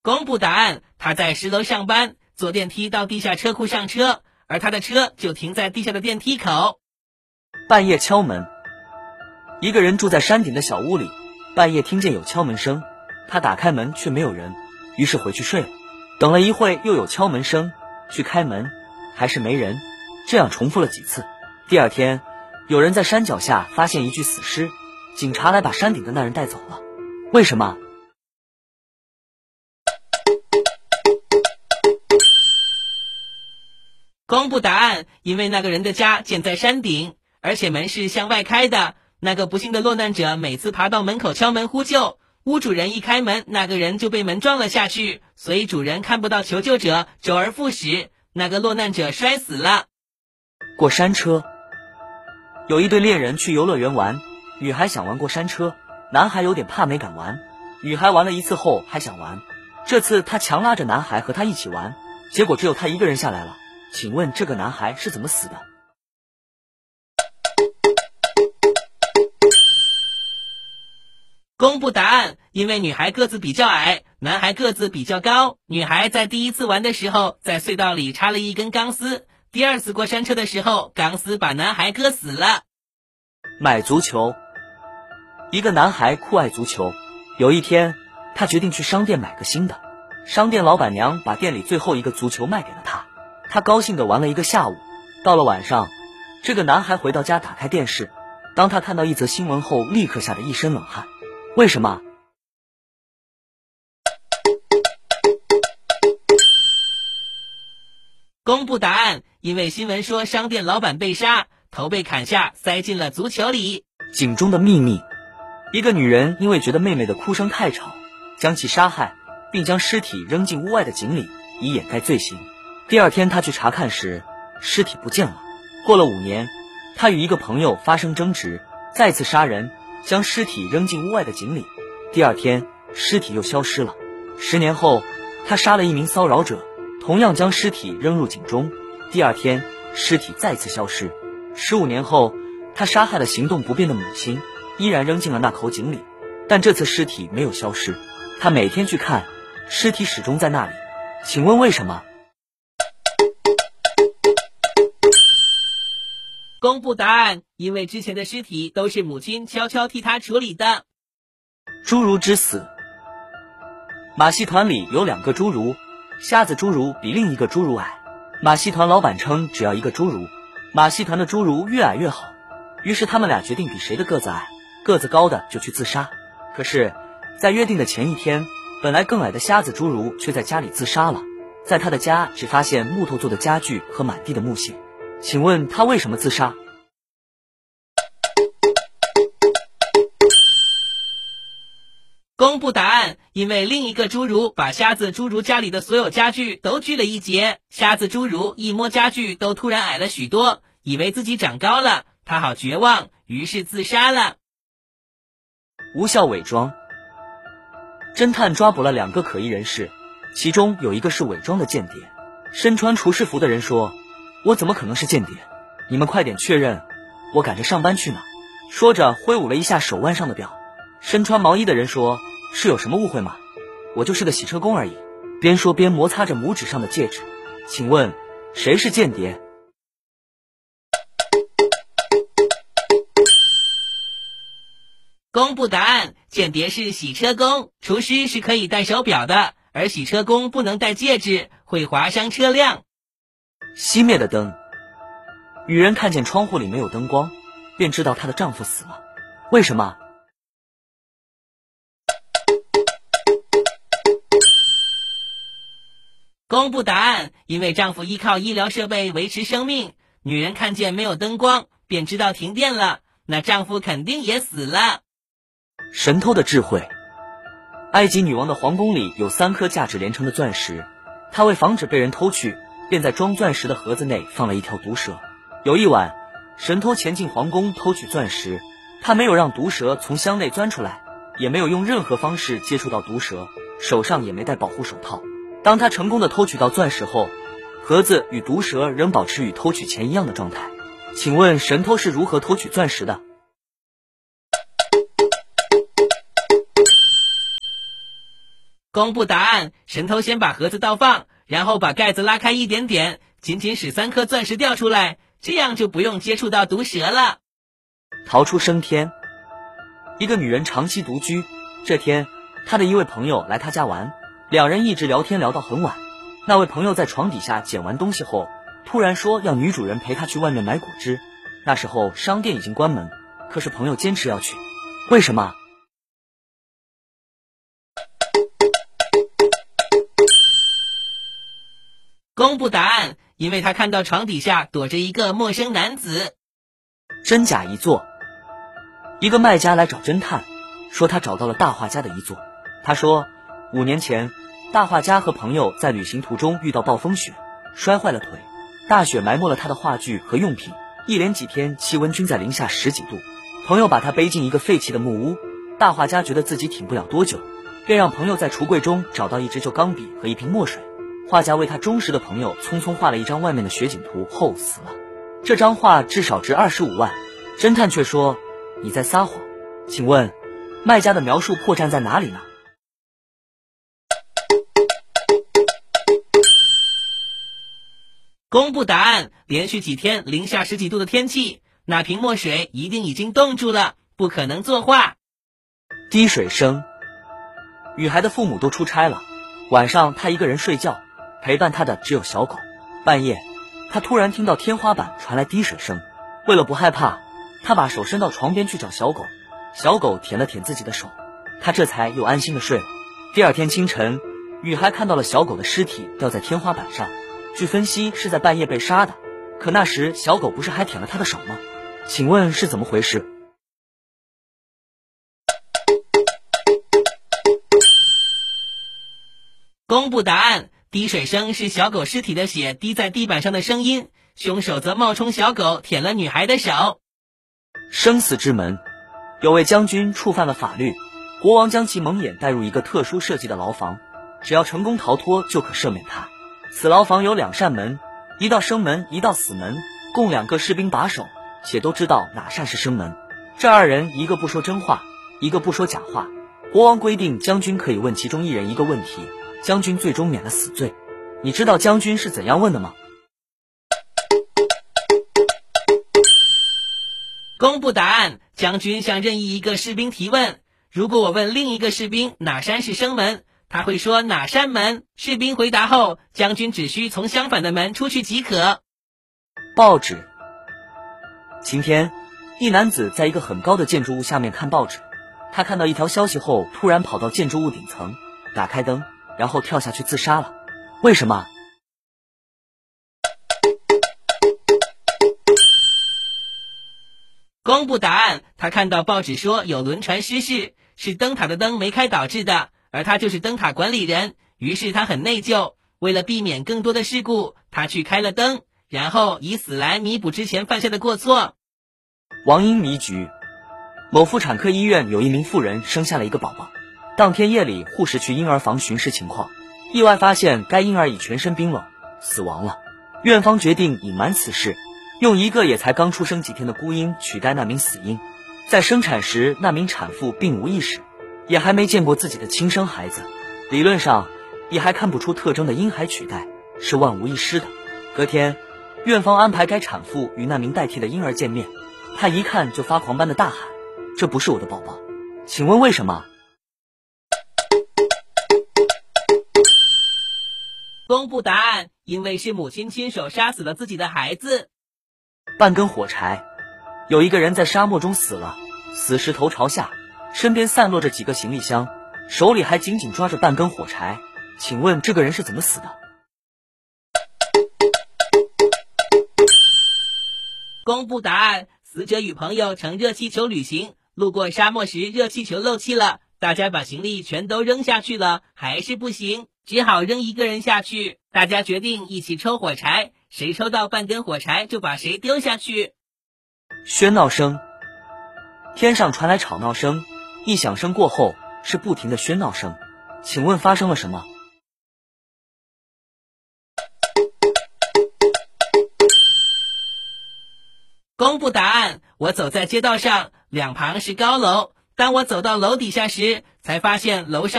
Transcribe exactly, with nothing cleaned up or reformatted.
公布答案，他在十楼上班，坐电梯到地下车库上车，而他的车就停在地下的电梯口。 半夜敲门。一个人住在山顶的小屋里，半夜听见有敲门声，他打开门却没有人，于是回去睡了。等了一会又有敲门声，去开门还是没人，这样重复了几次。第二天，有人在山脚下发现一具死尸，警察来把山顶的那人带走了。为什么？ 公布答案，因为那个人的家建在山顶，而且门是向外开的。那个不幸的落难者每次爬到门口敲门呼救，屋主人一开门，那个人就被门撞了下去，所以主人看不到求救者，周而复始，那个落难者摔死了。 过山车。有一对恋人去游乐园玩，女孩想玩过山车，男孩有点怕没敢玩。女孩玩了一次后还想玩，这次她强拉着男孩和她一起玩，结果只有她一个人下来了。请问这个男孩是怎么死的？ 公布答案，因为女孩个子比较矮，男孩个子比较高。女孩在第一次玩的时候，在隧道里插了一根钢丝，第二次过山车的时候，钢丝把男孩割死了。 买足球。一个男孩酷爱足球，有一天他决定去商店买个新的，商店老板娘把店里最后一个足球卖给了他，他高兴地玩了一个下午。到了晚上，这个男孩回到家打开电视，当他看到一则新闻后，立刻吓得一身冷汗。为什么？ 公布答案，因为新闻说商店老板被杀，头被砍下，塞进了足球里。 井中的秘密。一个女人因为觉得妹妹的哭声太吵，将其杀害，并将尸体扔进屋外的井里，以掩盖罪行。第二天她去查看时，尸体不见了。过了五年，她与一个朋友发生争执，再次杀人，将尸体扔进屋外的井里。第二天，尸体又消失了。十年后，她杀了一名骚扰者，同样将尸体扔入井中。第二天，尸体再次消失。十五年后，她杀害了行动不便的母亲，依然扔进了那口井里，但这次尸体没有消失。她每天去看，尸体始终在那里。请问为什么？ 公布答案，因为之前的尸体都是母亲悄悄替他处理的。 侏儒之死。马戏团里有两个侏儒，瞎子侏儒比另一个侏儒矮。马戏团老板称只要一个侏儒，马戏团的侏儒越矮越好，于是他们俩决定比谁的个子矮，个子高的就去自杀。可是在约定的前一天，本来更矮的瞎子侏儒却在家里自杀了。在他的家只发现木头做的家具和满地的木屑，请问他为什么自杀？ 公布答案，因为另一个侏儒把瞎子侏儒家里的所有家具都锯了一截，瞎子侏儒一摸家具都突然矮了许多，以为自己长高了，他好绝望，于是自杀了。 无效伪装。侦探抓捕了两个可疑人士，其中有一个是伪装的间谍。身穿厨师服的人说，我怎么可能是间谍？你们快点确认，我赶着上班去呢。说着挥舞了一下手腕上的表。身穿毛衣的人说，是有什么误会吗？我就是个洗车工而已。边说边摩擦着拇指上的戒指。请问谁是间谍？ 公布答案，间谍是洗车工，厨师是可以戴手表的，而洗车工不能戴戒指，会划伤车辆。 熄灭的灯。女人看见窗户里没有灯光，便知道她的丈夫死了。为什么？ 公布答案，因为丈夫依靠医疗设备维持生命，女人看见没有灯光，便知道停电了，那丈夫肯定也死了。 神偷的智慧。埃及女王的皇宫里有三颗价值连城的钻石，她为防止被人偷去，便在装钻石的盒子内放了一条毒蛇。有一晚，神偷潜进皇宫偷取钻石，他没有让毒蛇从箱内钻出来，也没有用任何方式接触到毒蛇，手上也没戴保护手套。当他成功的偷取到钻石后，盒子与毒蛇仍保持与偷取前一样的状态。请问神偷是如何偷取钻石的？ 公布答案，神偷先把盒子倒放，然后把盖子拉开一点点，仅仅使三颗钻石掉出来，这样就不用接触到毒蛇了。 逃出升天。一个女人长期独居，这天她的一位朋友来她家玩，两人一直聊天聊到很晚。那位朋友在床底下捡完东西后，突然说要女主人陪他去外面买果汁。那时候商店已经关门，可是朋友坚持要去。为什么？ 公布答案，因为他看到床底下躲着一个陌生男子。 真假一座。一个卖家来找侦探，说他找到了大画家的遗作。他说，五年前大画家和朋友在旅行途中遇到暴风雪，摔坏了腿，大雪埋没了他的画具和用品，一连几天气温均在零下十几度。朋友把他背进一个废弃的木屋，大画家觉得自己挺不了多久，便让朋友在橱柜中找到一支旧钢笔和一瓶墨水。画家为他忠实的朋友匆匆画了一张外面的雪景图后死了。这张画至少值二十五万。侦探却说，你在撒谎。请问卖家的描述破绽在哪里呢？ 公布答案，连续几天零下十几度的天气，那瓶墨水一定已经冻住了，不可能作画。 滴水声。女孩的父母都出差了，晚上她一个人睡觉，陪伴她的只有小狗。半夜她突然听到天花板传来滴水声，为了不害怕，她把手伸到床边去找小狗。小狗舔了舔自己的手，她这才又安心的睡了。第二天清晨，女孩看到了小狗的尸体掉在天花板上，据分析是在半夜被杀的，可那时小狗不是还舔了她的手吗？请问是怎么回事？ 公布答案，滴水声是小狗尸体的血滴在地板上的声音，凶手则冒充小狗舔了女孩的手。 生死之门。有位将军触犯了法律，国王将其蒙眼带入一个特殊设计的牢房，只要成功逃脱就可赦免他。此牢房有两扇门，一道生门，一道死门，共两个士兵把守，且都知道哪扇是生门。这二人一个不说真话，一个不说假话。国王规定将军可以问其中一人一个问题，将军最终免了死罪。你知道将军是怎样问的吗？ 公布答案，将军向任意一个士兵提问，如果我问另一个士兵哪扇是生门，他会说哪扇门，士兵回答后，将军只需从相反的门出去即可。 报纸。晴天，一男子在一个很高的建筑物下面看报纸，他看到一条消息后，突然跑到建筑物顶层，打开灯，然后跳下去自杀了。为什么？ 公布答案，他看到报纸说有轮船失事，是灯塔的灯没开导致的，而他就是灯塔管理人，于是他很内疚，为了避免更多的事故，他去开了灯，然后以死来弥补之前犯下的过错。 王婴迷局。某妇产科医院有一名妇人生下了一个宝宝，当天夜里护士去婴儿房巡视情况，意外发现该婴儿已全身冰冷，死亡了。院方决定隐瞒此事，用一个也才刚出生几天的孤婴取代那名死婴。在生产时，那名产妇并无意识，也还没见过自己的亲生孩子，理论上也还看不出特征的婴孩取代是万无一失的。隔天，院方安排该产妇与那名代替的婴儿见面，他一看就发狂般的大喊，这不是我的宝宝。请问为什么？ 公布答案，因为是母亲亲手杀死了自己的孩子。 半根火柴。有一个人在沙漠中死了，死时头朝下，身边散落着几个行李箱，手里还紧紧抓着半根火柴。请问这个人是怎么死的？ 公布答案，死者与朋友乘热气球旅行，路过沙漠时热气球漏气了，大家把行李全都扔下去了，还是不行，只好扔一个人下去。大家决定一起抽火柴，谁抽到半根火柴就把谁丢下去。 喧闹声。天上传来吵闹声，一响声过后是不停的喧闹声。请问发生了什么？ 公布答案，我走在街道上，两旁是高楼，当我走到楼底下时，才发现楼上